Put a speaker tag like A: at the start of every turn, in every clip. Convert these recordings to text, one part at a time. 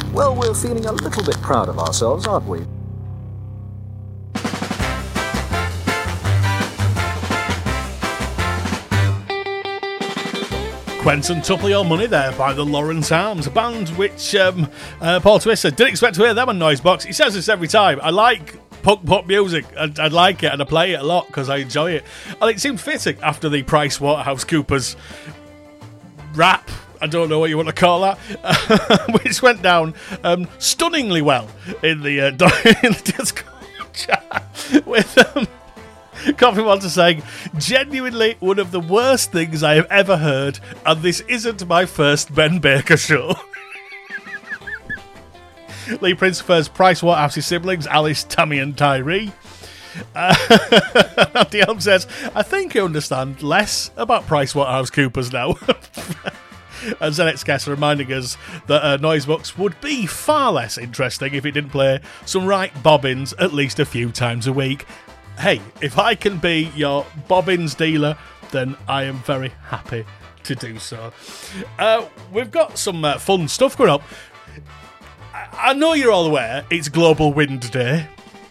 A: Well, we're feeling a little bit proud of ourselves, aren't we?
B: Quentin Tupley Your Money there by the Lawrence Arms, a band which Paul Twister didn't expect to hear them on Noisebox. He says this every time. I like punk pop music, I like it and I play it a lot because I enjoy it. And it seemed fitting after the PricewaterhouseCoopers rap, I don't know what you want to call that, which went down stunningly well in the Discord chat with Coffee Monster saying, genuinely one of the worst things I have ever heard, and this isn't my first Ben Baker show. Lee Prince prefers Pricewaterhouse's siblings, Alice, Tammy and Tyree. Andy Elm says, I think I understand less about PricewaterhouseCoopers now. And Zenit's guest reminding us that Noisebox would be far less interesting if it didn't play some right bobbins at least a few times a week. Hey, if I can be your bobbins dealer, then I am very happy to do so. We've got some fun stuff going up. I know you're all aware it's Global Wind Day.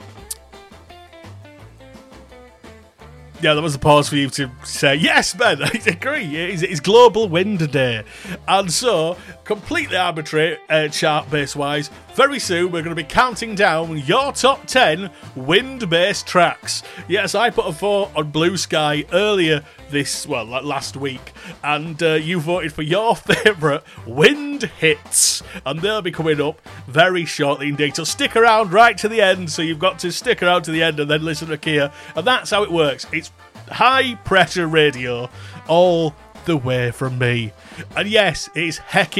B: Yeah, that was a pause for you to say, yes, Ben, I agree, it's Global Wind Day. And so, completely arbitrary, chart-based-wise, very soon we're going to be counting down your top 10 wind-based tracks. Yes, I put a vote on Blue Sky earlier last week, and you voted for your favourite wind hits, and they'll be coming up very shortly indeed. So stick around right to the end, so you've got to stick around to the end and then listen to Kia, and that's how it works. It's high pressure radio all the way from me. And yes, it's hecky